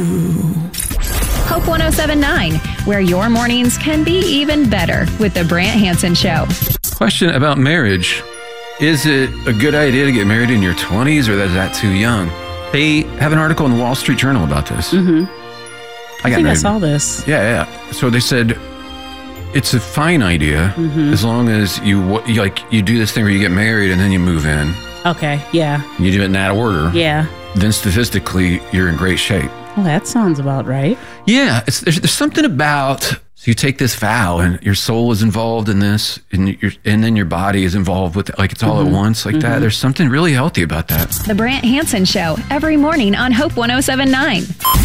Hope 107.9, where your mornings can be even better with the Brant Hansen Show. Question about marriage. Is it a good idea to get married in your 20s, or is that too young? They have an article in the Wall Street Journal about this. Mm-hmm. I saw this. Yeah. So they said it's a fine idea as long as you do this thing where you get married and then you move in. Okay, yeah. You do it in that order. Yeah. Then statistically, you're in great shape. Well, that sounds about right. Yeah, there's something about, so you take this vow and your soul is involved in this, and then your body is involved with it, like it's all at once like that. There's something really healthy about that. The Brant Hansen Show, every morning on Hope 107.9.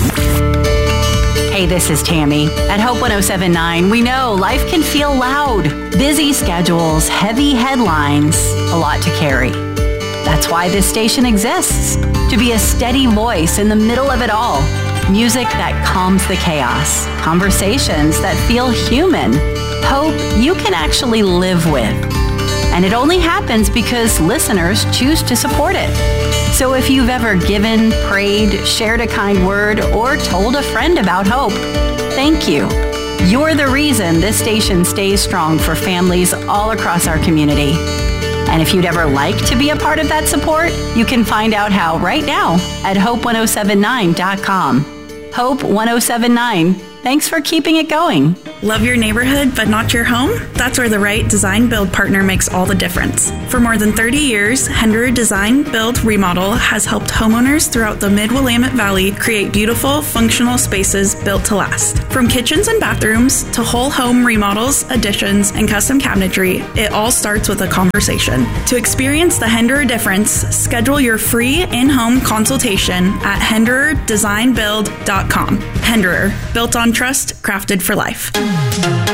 Hey, this is Tammy. At Hope 107.9, we know life can feel loud. Busy schedules, heavy headlines, a lot to carry. That's why this station exists, to be a steady voice in the middle of it all. Music that calms the chaos, conversations that feel human, hope you can actually live with. And it only happens because listeners choose to support it. So if you've ever given, prayed, shared a kind word, or told a friend about hope, thank you. You're the reason this station stays strong for families all across our community. And if you'd ever like to be a part of that support, you can find out how right now at hope1079.com. Hope 1079. Thanks for keeping it going. Love your neighborhood, but not your home? That's where the right design build partner makes all the difference. For more than 30 years, Henderer Design Build Remodel has helped homeowners throughout the Mid-Willamette Valley create beautiful, functional spaces built to last. From kitchens and bathrooms to whole home remodels, additions, and custom cabinetry, it all starts with a conversation. To experience the Henderer difference, schedule your free in-home consultation at hendererdesignbuild.com. Henderer, built on trust, crafted for life.